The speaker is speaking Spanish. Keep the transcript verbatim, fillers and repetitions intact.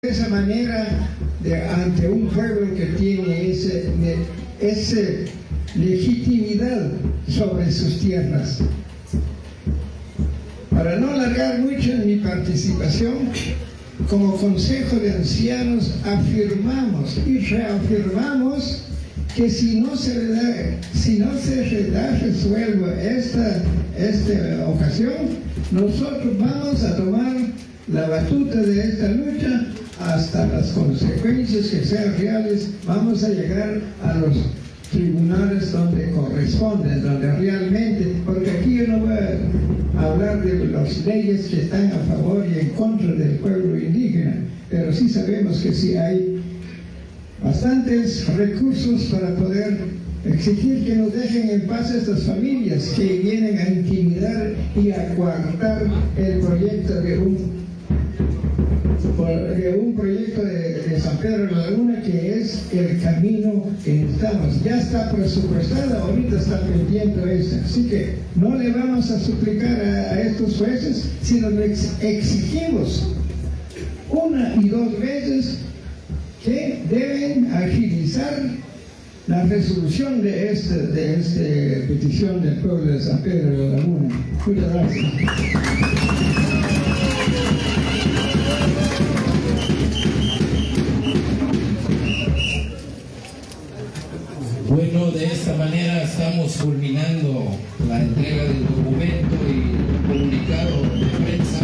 De esa manera, de, ante un pueblo que tiene ese, esa legitimidad sobre sus tierras. Para no alargar mucho en mi participación, como Consejo de Ancianos afirmamos y reafirmamos que si no se da, si no se da resuelvo esta, esta ocasión, nosotros vamos a tomar la batuta de esta lucha hasta las consecuencias que sean reales. Vamos a llegar a los tribunales donde corresponden, donde realmente, porque aquí yo no voy a hablar de las leyes que están a favor y en contra del pueblo indígena, pero sí sabemos que sí hay bastantes recursos para poder exigir que nos dejen en paz a estas familias que vienen a intimidar y a coartar el proyecto de un de un proyecto de, de San Pedro de la Laguna, que es el camino que necesitamos. Ya está presupuestada, ahorita está pendiente eso. Así que no le vamos a suplicar a, a estos jueces, sino les exigimos una y dos veces que deben agilizar la resolución de esta de este petición del pueblo de San Pedro de la Laguna. Muchas gracias. Bueno, de esta manera estamos culminando la entrega del documento y comunicado de prensa.